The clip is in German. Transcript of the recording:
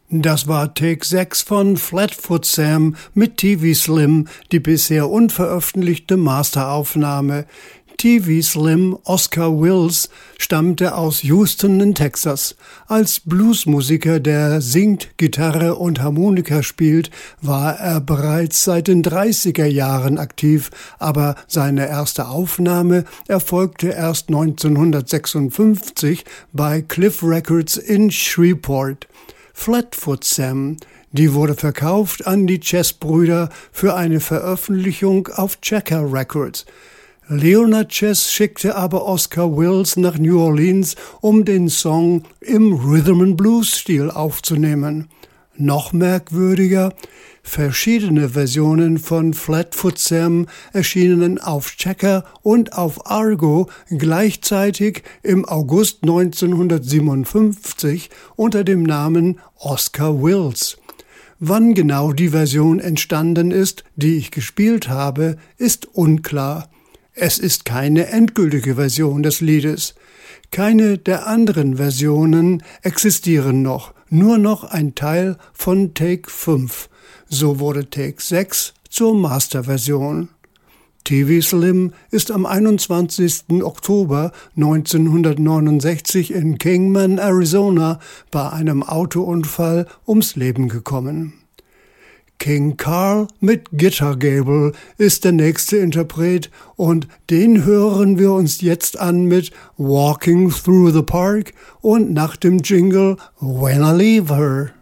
Das war Take 6 von Flatfoot Sam mit TV Slim, die bisher unveröffentlichte Masteraufnahme. TV Slim, Oscar Wills, stammte aus Houston in Texas. Als Bluesmusiker, der singt, Gitarre und Harmonika spielt, war er bereits seit den 30er Jahren aktiv, aber seine erste Aufnahme erfolgte erst 1956 bei Cliff Records in Shreveport. Flatfoot Sam, die wurde verkauft an die Chess-Brüder für eine Veröffentlichung auf Checker Records. Leonard Chess schickte aber Oscar Wills nach New Orleans, um den Song im Rhythm-and-Blues-Stil aufzunehmen. Noch merkwürdiger: verschiedene Versionen von Flatfoot Sam erschienen auf Checker und auf Argo gleichzeitig im August 1957 unter dem Namen Oscar Wills. Wann genau die Version entstanden ist, die ich gespielt habe, ist unklar. Es ist keine endgültige Version des Liedes. Keine der anderen Versionen existieren noch, nur noch ein Teil von Take 5. So wurde Take 6 zur Masterversion. TV Slim ist am 21. Oktober 1969 in Kingman, Arizona, bei einem Autounfall ums Leben gekommen. King Carl mit Guitar Gable ist der nächste Interpret und den hören wir uns jetzt an mit Walking Through the Park und nach dem Jingle When I Leave Her.